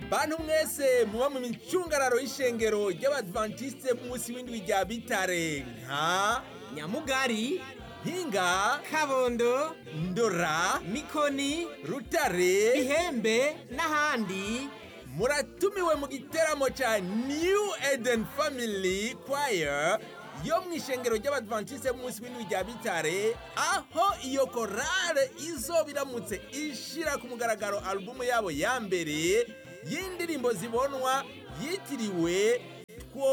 bantu mwese muba mu micungararo y'ishengero ry'Abadventiste b'umunsi w'indwi rya Bitare nka Nyamugari, Mpinga, Kabondo, Ndora, Mikoni, Rutare, Bihembe n'ahandi. muratumiwe mu giteramo ca New Eden Family Choir yo mu ishengero ry'Abadventiste b'umunsi w'indwi rya Bitare, aho iyo korale izoba iramutse ishira ku mugaragaro alubumu yabo ya mbere y'indirimbo zibonwa yitiriwe